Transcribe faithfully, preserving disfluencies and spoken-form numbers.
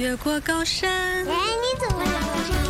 越过高山。 哎，你怎么了？